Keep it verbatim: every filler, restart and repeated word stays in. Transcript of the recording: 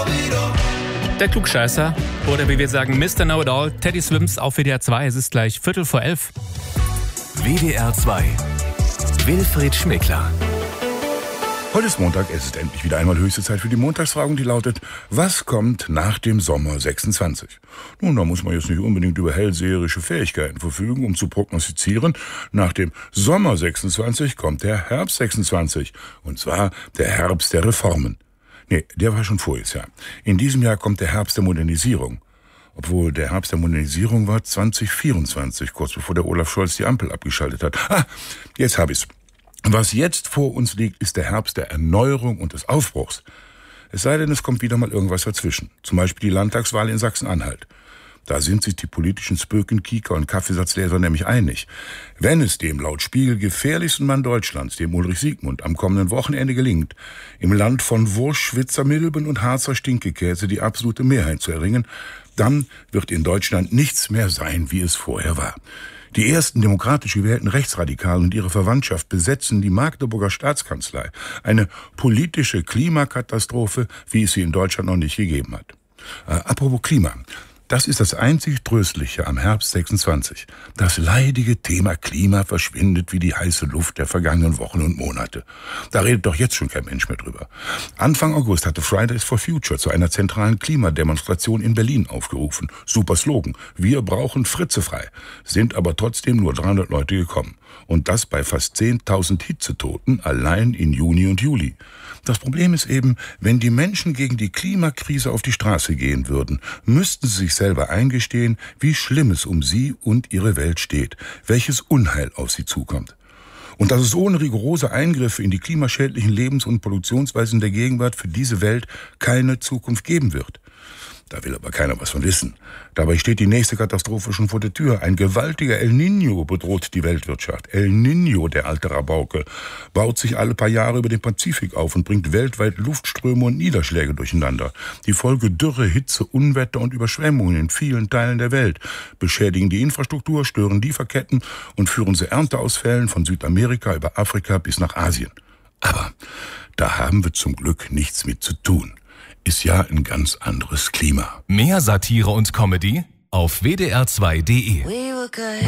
Der Klugscheißer, oder wie wir sagen, Mister Know-it-all, Teddy Swims auf W D R zwei. Es ist gleich Viertel vor elf. W D R zwei. Wilfried Schmickler. Heute ist Montag, es ist endlich wieder einmal höchste Zeit für die Montagsfrage, die lautet: Was kommt nach dem Sommer sechsundzwanzig? Nun, da muss man jetzt nicht unbedingt über hellseherische Fähigkeiten verfügen, um zu prognostizieren. Nach dem Sommer sechsundzwanzig kommt der Herbst sechsundzwanzig. Und zwar der Herbst der Reformen. Nee, der war schon voriges Jahr. In diesem Jahr kommt der Herbst der Modernisierung. Obwohl der Herbst der Modernisierung war zwanzig vierundzwanzig, kurz bevor der Olaf Scholz die Ampel abgeschaltet hat. Ah, jetzt hab ich's. Was jetzt vor uns liegt, ist der Herbst der Erneuerung und des Aufbruchs. Es sei denn, es kommt wieder mal irgendwas dazwischen. Zum Beispiel die Landtagswahl in Sachsen-Anhalt. Da sind sich die politischen Spöken, Kieker und Kaffeesatzleser nämlich einig. Wenn es dem laut Spiegel gefährlichsten Mann Deutschlands, dem Ulrich Siegmund, am kommenden Wochenende gelingt, im Land von Wurst, Schwitzer Milben und Harzer Stinkekäse die absolute Mehrheit zu erringen, dann wird in Deutschland nichts mehr sein, wie es vorher war. Die ersten demokratisch gewählten Rechtsradikalen und ihre Verwandtschaft besetzen die Magdeburger Staatskanzlei. Eine politische Klimakatastrophe, wie es sie in Deutschland noch nicht gegeben hat. Äh, apropos Klima. Das ist das einzig Tröstliche am Herbst sechsundzwanzig. Das leidige Thema Klima verschwindet wie die heiße Luft der vergangenen Wochen und Monate. Da redet doch jetzt schon kein Mensch mehr drüber. Anfang August hatte Fridays for Future zu einer zentralen Klimademonstration in Berlin aufgerufen. Super Slogan. Wir brauchen Fritze frei. Sind aber trotzdem nur dreihundert Leute gekommen. Und das bei fast zehntausend Hitzetoten allein in Juni und Juli. Das Problem ist eben, wenn die Menschen gegen die Klimakrise auf die Straße gehen würden, müssten sie sich selber eingestehen, wie schlimm es um sie und ihre Welt steht, welches Unheil auf sie zukommt. Und dass es ohne rigorose Eingriffe in die klimaschädlichen Lebens- und Produktionsweisen der Gegenwart für diese Welt keine Zukunft geben wird. Da will aber keiner was von wissen. Dabei steht die nächste Katastrophe schon vor der Tür. Ein gewaltiger El Niño bedroht die Weltwirtschaft. El Niño, der alte Rabauke, baut sich alle paar Jahre über den Pazifik auf und bringt weltweit Luftströme und Niederschläge durcheinander. Die Folge Dürre, Hitze, Unwetter und Überschwemmungen in vielen Teilen der Welt beschädigen die Infrastruktur, stören Lieferketten und führen zu Ernteausfällen von Südamerika über Afrika bis nach Asien. Aber da haben wir zum Glück nichts mit zu tun. Ist ja ein ganz anderes Klima. Mehr Satire und Comedy auf W D R zwei Punkt D E.